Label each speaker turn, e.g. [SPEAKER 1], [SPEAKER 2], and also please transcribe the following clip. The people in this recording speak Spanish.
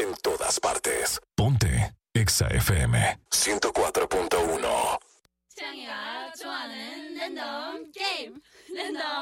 [SPEAKER 1] en todas partes. Ponte Exa FM 104.1.
[SPEAKER 2] 창이가 좋아하는 랜덤 게임. 랜덤